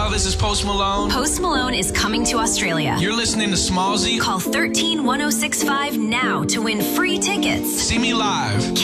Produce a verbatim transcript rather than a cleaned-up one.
y'all. This is Post Malone. Post Malone is coming to Australia. You're listening to Smallzy. Call one three one oh six five now to win free tickets. See me live.